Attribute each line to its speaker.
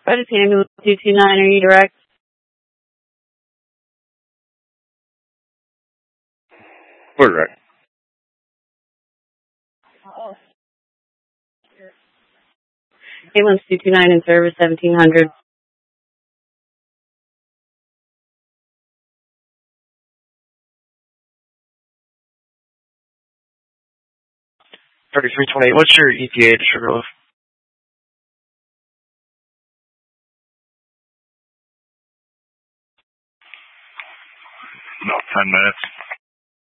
Speaker 1: Redis Ambulance 229, are you direct?
Speaker 2: We're direct.
Speaker 1: Ambulance 229 in service, 1700.
Speaker 3: 3328. What's your ETA to Sugarloaf?
Speaker 2: About 10 minutes.